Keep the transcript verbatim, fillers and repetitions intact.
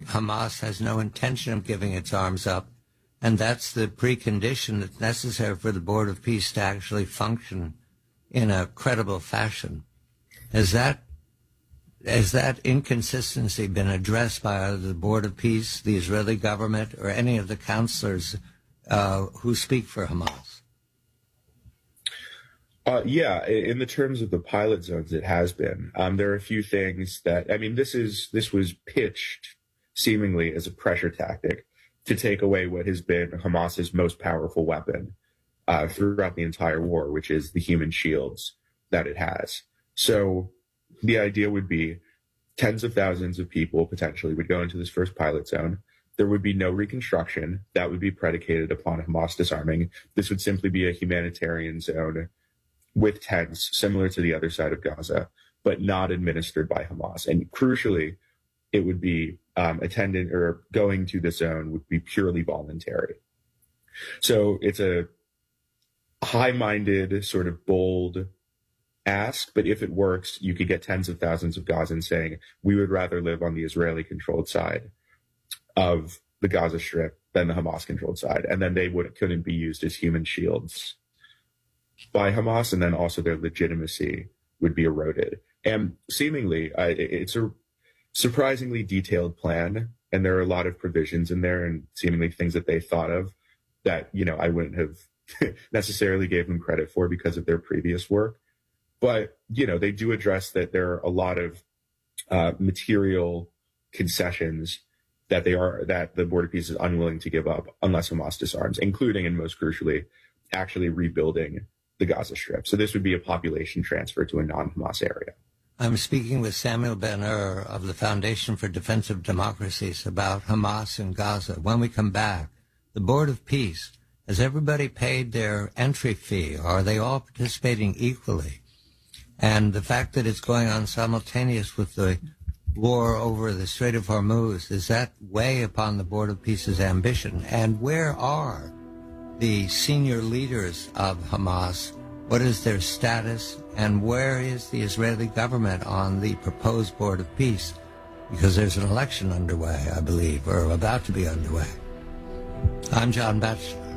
Hamas has no intention of giving its arms up, and that's the precondition that's necessary for the Board of Peace to actually function in a credible fashion. Has that has that inconsistency been addressed by either the Board of Peace, the Israeli government, or any of the counselors uh, who speak for Hamas? Uh, yeah, in the terms of the pilot zones, it has been. Um, there are a few things that, I mean, this is this was pitched seemingly as a pressure tactic to take away what has been Hamas's most powerful weapon uh, throughout the entire war, which is the human shields that it has. So the idea would be tens of thousands of people potentially would go into this first pilot zone. There would be no reconstruction. That would be predicated upon Hamas disarming. This would simply be a humanitarian zone with tents similar to the other side of Gaza, but not administered by Hamas. And crucially, it would be um, attendant or going to the zone would be purely voluntary. So it's a high-minded, sort of bold ask, but if it works, you could get tens of thousands of Gazans saying, we would rather live on the Israeli-controlled side of the Gaza Strip than the Hamas-controlled side. And then they would, couldn't be used as human shields by Hamas, and then also their legitimacy would be eroded. And seemingly, uh, it's a surprisingly detailed plan, and there are a lot of provisions in there and seemingly things that they thought of that, you know, I wouldn't have necessarily gave them credit for because of their previous work. But, you know, they do address that there are a lot of uh, material concessions that they are, that the Board of Peace is unwilling to give up unless Hamas disarms, including, and most crucially, actually rebuilding the Gaza Strip. So this would be a population transfer to a non-Hamas area. I'm speaking with Samuel Ben-Ur of the Foundation for Defensive Democracies about Hamas and Gaza. When we come back, the Board of Peace, has everybody paid their entry fee? Are they all participating equally? And the fact that it's going on simultaneous with the war over the Strait of Hormuz, does that weigh upon the Board of Peace's ambition? And where are the senior leaders of Hamas? What is their status? And where is the Israeli government on the proposed Board of Peace? Because there's an election underway, I believe, or about to be underway. I'm John Batchelor.